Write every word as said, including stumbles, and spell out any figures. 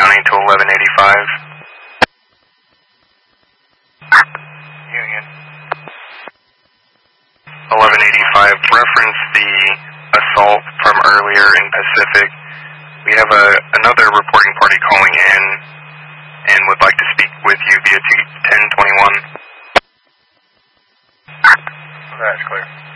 County to eleven eighty-five. Union. eleven eighty-five, reference the assault from earlier in Pacific. We have a, another reporting party calling in and would like to speak with you via ten twenty-one. That's clear.